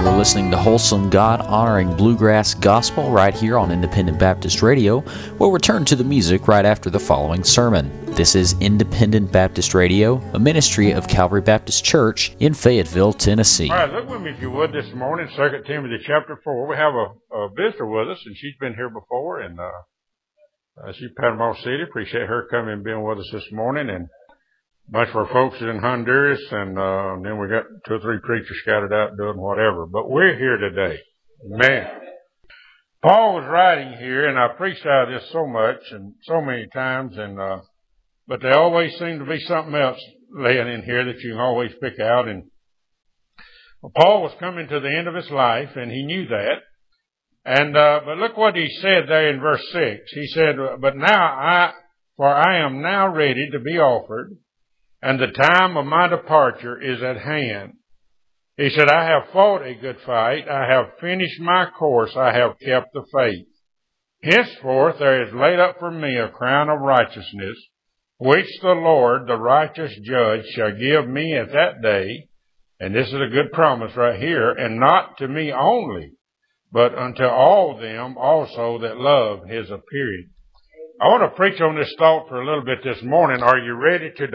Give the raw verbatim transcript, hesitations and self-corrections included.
You're listening to Wholesome God-honoring bluegrass gospel right here on Independent Baptist Radio. We'll return to the music right after the following sermon. This is Independent Baptist Radio, a ministry of Calvary Baptist Church in Fayetteville, Tennessee. All right, look with me if you would this morning, Second Timothy chapter four. We have a, a visitor with us, and she's been here before, and uh, uh, she's Panama City. Appreciate her coming and being with us this morning, and a bunch of our folks in Honduras, and, uh, and then we got two or three preachers scattered out doing whatever. But we're here today. Man. Paul was writing here, and I preached out of this so much and so many times, and uh, but there always seemed to be something else laying in here that you can always pick out. And well, Paul was coming to the end of his life, and he knew that. And uh, but look what he said there in verse six. He said, "But now I, for I am now ready to be offered, and the time of my departure is at hand." He said, "I have fought a good fight. I have finished my course. I have kept the faith. Henceforth there is laid up for me a crown of righteousness, which the Lord, the righteous judge, shall give me at that day." And this is a good promise right here. "And not to me only, but unto all them also that love his appearing." I want to preach on this thought for a little bit this morning. Are you ready to